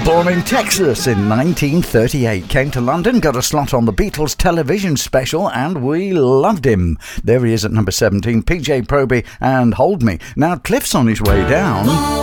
Born in Texas in 1938, came to London, got a slot on the Beatles television special, and we loved him. There he is at number 17, PJ Proby and Hold Me. Now Cliff's on his way down.